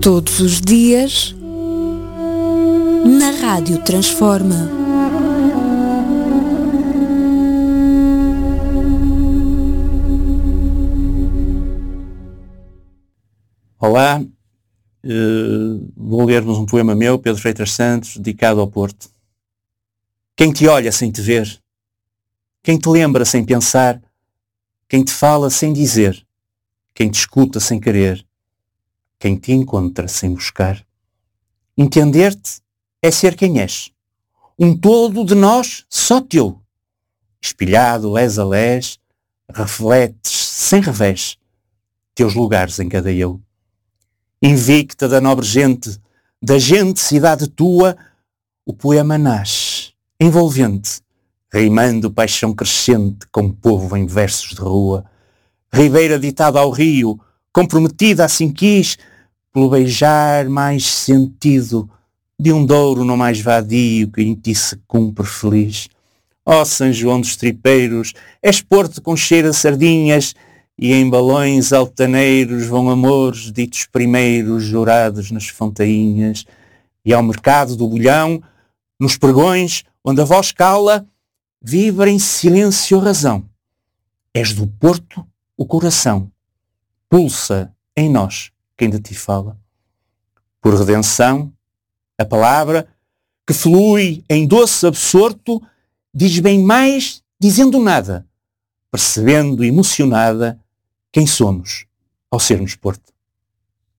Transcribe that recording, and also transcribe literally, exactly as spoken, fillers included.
Todos os dias, na Rádio Transforma. Olá, uh, vou ler-vos um poema meu, Pedro Freitas Santos, dedicado ao Porto. Quem te olha sem te ver, quem te lembra sem pensar, quem te fala sem dizer, quem te escuta sem querer, quem te encontra sem buscar. Entender-te é ser quem és, um todo de nós só teu, espelhado lés a lés, refletes sem revés, teus lugares em cada eu. Invicta da nobre gente, da gente cidade tua, o poema nasce, envolvente, rimando paixão crescente com povo em versos de rua. Ribeira ditada ao rio, comprometida assim quis, pelo beijar mais sentido de um douro não mais vadio que em ti se cumpre feliz. Ó São João dos Tripeiros, és porto com cheiro a sardinhas, e em balões altaneiros vão amores ditos primeiros jurados nas fontainhas. E ao mercado do bolhão, nos pregões, onde a voz cala, vibra em silêncio a razão. És do Porto o coração, pulsa em nós quem de ti fala. Por redenção, a palavra, que flui em doce absorto, diz bem mais dizendo nada, percebendo emocionada quem somos ao sermos Porto.